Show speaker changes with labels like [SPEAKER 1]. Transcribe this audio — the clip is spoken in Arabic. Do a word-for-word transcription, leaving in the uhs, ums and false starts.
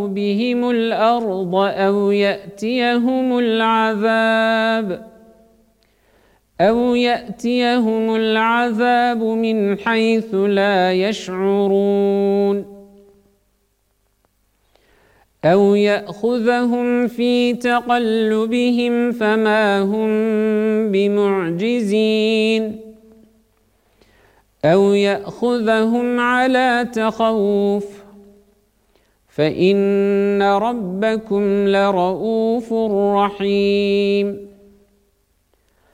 [SPEAKER 1] بهم الأرض أو يأتيهم العذاب أو يأتيهم العذاب من حيث لا يشعرون أو يأخذهم في تقلبهم فما هم بمعجزين أو يأخذهم على تخوف فإن ربكم لرؤوف رحيم